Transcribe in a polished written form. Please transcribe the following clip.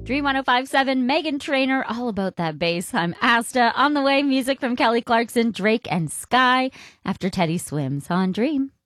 Dream 1057, Megan Trainor, all about that bass. I'm Asta. On the way, music from Kelly Clarkson, Drake, and Sky after Teddy Swims on Dream.